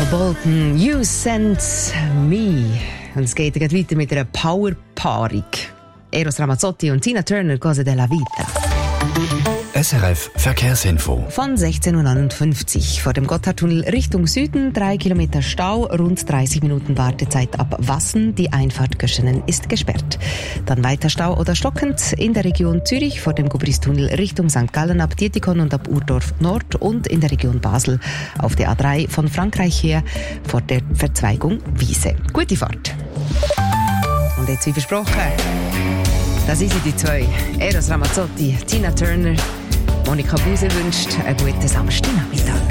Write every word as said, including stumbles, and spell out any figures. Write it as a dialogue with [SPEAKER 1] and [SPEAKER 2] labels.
[SPEAKER 1] Bolton, You Sent Me. Und es geht gleich weiter mit einer Power-Paarung. Eros Ramazzotti und Tina Turner, Cose della Vita.
[SPEAKER 2] S R F Verkehrsinfo.
[SPEAKER 1] Von sechzehn Uhr neunundfünfzig vor dem Gotthardtunnel Richtung Süden, drei Kilometer Stau, rund dreißig Minuten Wartezeit ab Wassen. Die Einfahrt Göschenen ist gesperrt. Dann weiter Stau oder stockend in der Region Zürich vor dem Gubristunnel Richtung Sankt Gallen ab Dietikon und ab Urdorf Nord und in der Region Basel auf der A drei von Frankreich her vor der Verzweigung Wiese. Gute Fahrt. Und jetzt wie versprochen, das sind die zwei. Eros Ramazzotti, Tina Turner. Monika Buse wünscht einen guten Samstagnachmittag.